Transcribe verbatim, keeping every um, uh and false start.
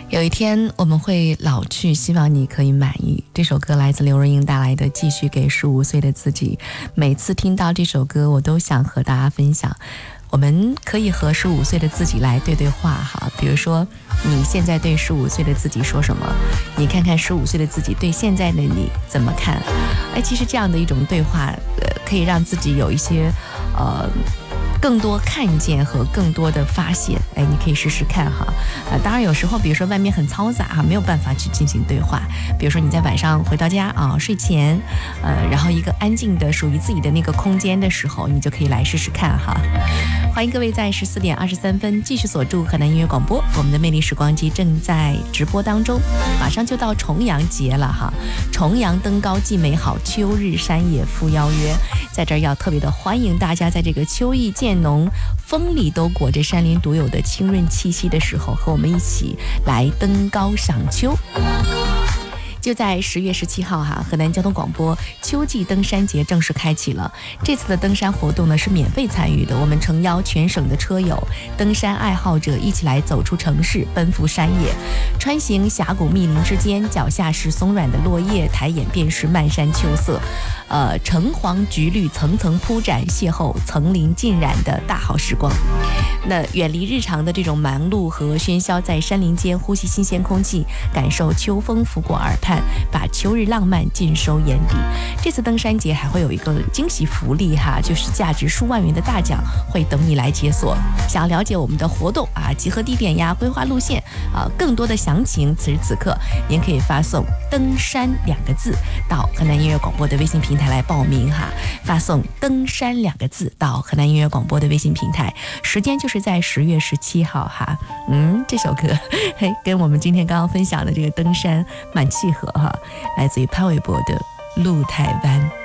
有一天我们会老去，希望你可以满意。这首歌来自刘若英带来的《继续给十五岁的自己》。每次听到这首歌，我都想和大家分享，我们可以和十五岁的自己来对对话哈。比如说，你现在对十五岁的自己说什么？你看看十五岁的自己对现在的你怎么看？哎，其实这样的一种对话，呃，可以让自己有一些呃。更多看见和更多的发现，哎，你可以试试看哈。呃，当然有时候，比如说外面很嘈杂哈，没有办法去进行对话。比如说你在晚上回到家啊，睡前，呃，然后一个安静的属于自己的那个空间的时候，你就可以来试试看哈。欢迎各位在十四点二十三分继续锁住河南音乐广播，我们的魅力时光机正在直播当中，马上就到重阳节了哈。重阳登高既美好，秋日山野赴邀约，在这儿要特别的欢迎大家，在这个秋意渐浓，风里都裹着山林独有的清润气息的时候，和我们一起来登高赏秋。就在十月十七号哈，河南交通广播秋季登山节正式开启了。这次的登山活动呢是免费参与的，我们诚邀全省的车友、登山爱好者一起来走出城市，奔赴山野，穿行峡谷密林之间，脚下是松软的落叶，抬眼便是漫山秋色，呃，橙黄橘绿层层铺展，邂逅层林尽染的大好时光。那远离日常的这种忙碌和喧嚣，在山林间呼吸新鲜空气，感受秋风拂过耳畔，把秋日浪漫尽收眼底。这次登山节还会有一个惊喜福利哈，就是价值数万元的大奖会等你来解锁。想要了解我们的活动啊、集合地点呀、规划路线啊，更多的详情，此时此刻您可以发送登山两个字到河南音乐广播的微信平台来报名哈，发送登山两个字到河南音乐广播的微信平台，时间就是在十月十七号哈。嗯，这首歌嘿跟我们今天刚刚分享的这个登山蛮契合哈，来自于潘玮柏的《鹿台湾》。